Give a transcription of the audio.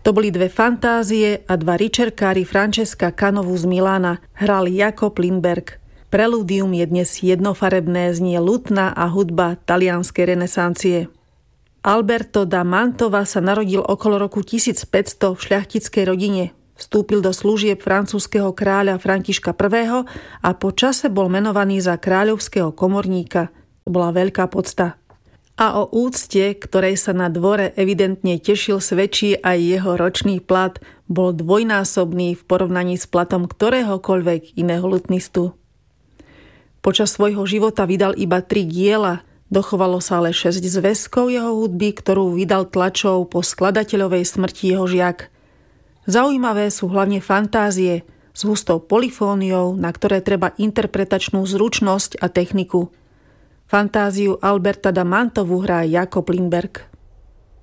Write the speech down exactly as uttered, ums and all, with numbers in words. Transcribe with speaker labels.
Speaker 1: To boli dve fantázie a dva ričerkári Francesca Canovu z Milána. Hral Jakob Lindberg. Preludium je dnes jednofarebné, znie ľutná a hudba talianskej renesancie. Alberto da Mantova sa narodil okolo roku tisícpäťsto v šľachtickej rodine. Vstúpil do služieb francúzskeho kráľa Františka I. a po čase bol menovaný za kráľovského komorníka. To bola veľká podsta. A o úcte, ktorej sa na dvore evidentne tešil, svedčí aj jeho ročný plat. Bol dvojnásobný v porovnaní s platom ktoréhokoľvek iného lutnistu. Počas svojho života vydal iba tri diela. Dochovalo sa ale šesť zväzkov jeho hudby, ktorú vydal tlačou po skladateľovej smrti jeho žiak. Zaujímavé sú hlavne fantázie s hustou polifóniou, na ktoré treba interpretačnú zručnosť a techniku. Fantáziu Alberta da Mantovu hrá Jakob Lindberg.